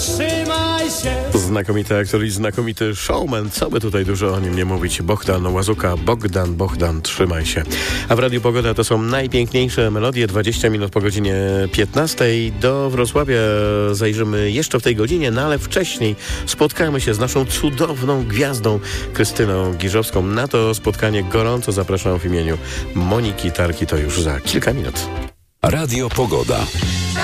trzymaj się. Znakomity aktor i znakomity showman. Co by tutaj dużo o nim nie mówić. Bohdan Łazuka. Bohdan, trzymaj się. A w Radiu Pogoda to są najpiękniejsze melodie. 20 minut po godzinie 15. Do Wrocławia zajrzymy jeszcze w tej godzinie, no ale wcześniej spotkamy się z naszą cudowną gwiazdą Krystyną Giżowską. Na to spotkanie gorąco zapraszam w imieniu Moniki Tarki. To już za kilka minut. Radio Pogoda.